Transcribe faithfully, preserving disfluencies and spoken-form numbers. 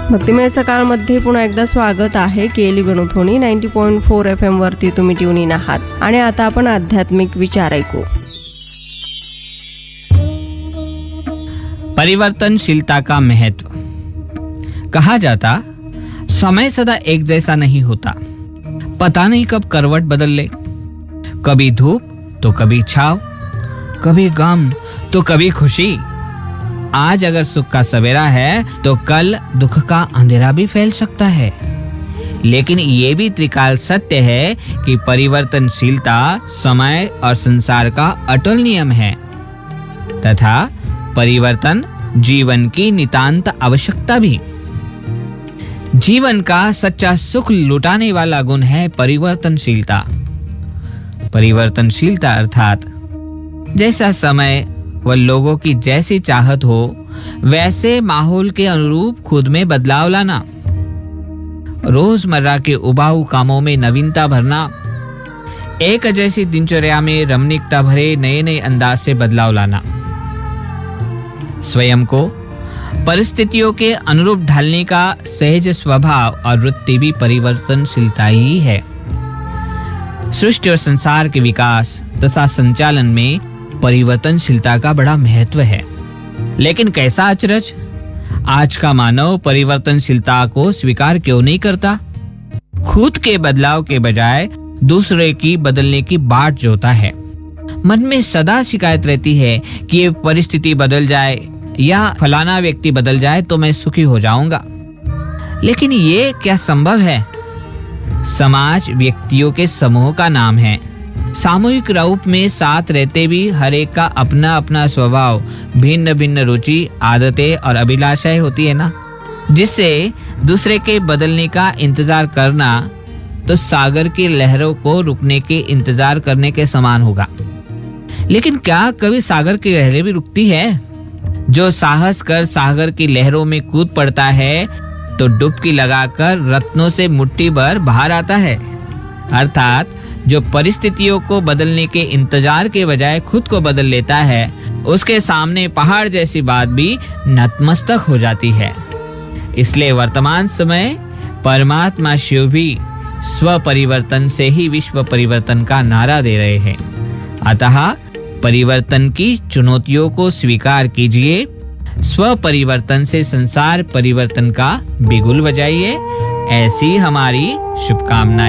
भक्तिमय सकाळमध्ये पुन्हा एकदा स्वागत आहे. केली गणोथोनी ninety point four F M वरती तुम्ही ट्यून इन आहात आणि आता आपण आध्यात्मिक विचार ऐकू. परिवर्तनशीलता का महत्व. कहा जाता समय सदा एक जैसा नहीं होता. पता नहीं कब करवट बदल ले. कभी धूप तो कभी छाव, कभी गम तो कभी खुशी. आज अगर सुख का सवेरा है तो कल दुख का अंधेरा भी फैल सकता है. लेकिन ये भी त्रिकाल सत्य है कि परिवर्तनशीलता समय और संसार का अटल नियम है तथा परिवर्तन जीवन की नितांत आवश्यकता भी. जीवन का सच्चा सुख लुटाने वाला गुण है परिवर्तनशीलता. परिवर्तनशीलता अर्थात जैसा समय व लोगों की जैसी चाहत हो वैसे माहौल के अनुरूप खुद में बदलाव लाना. रोजमर्रा के उबाऊ कामों में नवीनता भरना. एक जैसी दिनचर्या में रमणीकता भरे नए नए अंदाज से बदलाव लाना. स्वयं को परिस्थितियों के अनुरूप ढालने का सहज स्वभाव और वृत्ति भी परिवर्तनशीलता ही है. सृष्टि और संसार के विकास तथा संचालन में परिवर्तनशीलता का बड़ा महत्व है. लेकिन कैसा अचरज, आज का मानव परिवर्तनशीलता को स्वीकार क्यों नहीं करता. खुद के बदलाव के बजाय दूसरे की बदलने की बाट जोता है. मन में सदा शिकायत रहती है कि ये परिस्थिति बदल जाए या फलाना व्यक्ति बदल जाए तो मैं सुखी हो जाऊंगा. लेकिन ये क्या संभव है. समाज व्यक्तियों के समूह का नाम है. सामूहिक रूप में साथ रहते भी हर एक का अपना अपना स्वभाव, भिन्न भिन्न रुचि, आदतें और अभिलाषाएं होती है ना, जिससे दूसरे के बदलने का इंतजार करना तो सागर की लहरों को रुकने के इंतजार करने के समान होगा. लेकिन क्या कभी सागर की लहरें भी रुकती है. जो साहस कर सागर की लहरों में कूद पड़ता है तो डुबकी लगाकर रत्नों से मुट्ठी भर बाहर आता है. अर्थात जो परिस्थितियों को बदलने के इंतजार के बजाय खुद को बदल लेता है उसके सामने पहाड़ जैसी बात भी नतमस्तक हो जाती है. इसलिए वर्तमान समय परमात्मा शिव भी स्व परिवर्तन से ही विश्व परिवर्तन का नारा दे रहे हैं. अतः परिवर्तन की चुनौतियों को स्वीकार कीजिए. स्व परिवर्तन से संसार परिवर्तन का बिगुल बजाइए. ऐसी हमारी शुभकामनाएं.